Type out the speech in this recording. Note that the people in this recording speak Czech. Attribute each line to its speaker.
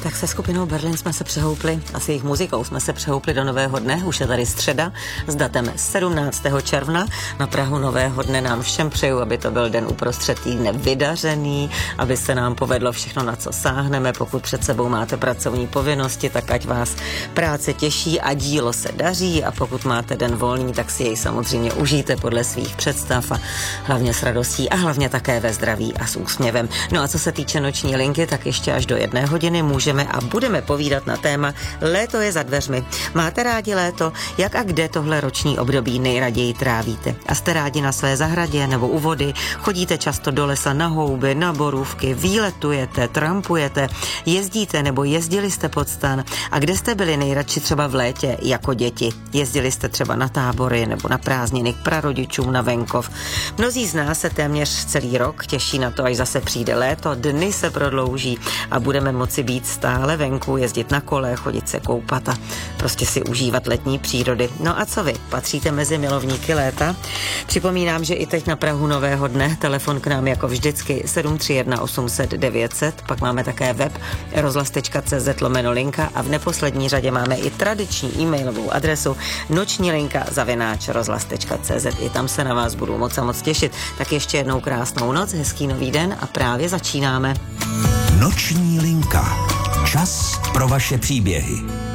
Speaker 1: Tak se skupinou Berlin jsme se přehoupli, a s jejich muzikou jsme se přehoupli do nového dne, už je tady středa s datem 17. června. Na prahu nového dne nám všem přeju, aby to byl den uprostřed týdne vydařený, aby se nám povedlo všechno, na co sáhneme. Pokud před sebou máte pracovní povinnosti, tak ať vás práce těší a dílo se daří, a pokud máte den volný, tak si jej samozřejmě užijte podle svých představ a hlavně s radostí a hlavně také ve zdraví a s úsměvem. No a co se týče noční linky, tak ještě až do 1 hodiny můžeme a budeme povídat na téma Léto je za dveřmi. Máte rádi léto? Jak a kde tohle roční období nejraději trávíte? A jste rádi na své zahradě nebo u vody? Chodíte často do lesa na houby, na borůvky, výletujete, trampujete, jezdíte nebo jezdili jste pod stan? A kde jste byli nejradši třeba v létě jako děti? Jezdili jste třeba na tábory nebo na prázdniny k prarodičům na venkov? Mnozí z nás se téměř celý rok těší na to, až zase přijde léto, dny se prodlouží a budeme moci být stále venku, jezdit na kole, chodit se koupat a prostě si užívat letní přírody. No a co vy? Patříte mezi milovníky léta? Připomínám, že i teď na prahu nového dne telefon k nám jako vždycky 731 800 900, pak máme také web rozhlas.cz/linka a v neposlední řadě máme i tradiční e-mailovou adresu nočnilinka@rozhlas.cz. I tam se na vás budu moc těšit. Tak ještě jednou krásnou noc, hezký nový den a právě začínáme.
Speaker 2: Noční linka. Čas pro vaše příběhy.